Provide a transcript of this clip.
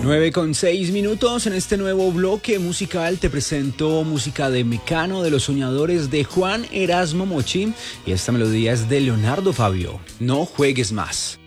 9:06 en este nuevo bloque musical te presento música de Mecano de los Soñadores de Juan Erasmo Mochi y esta melodía es de Leonardo Fabio. No juegues más.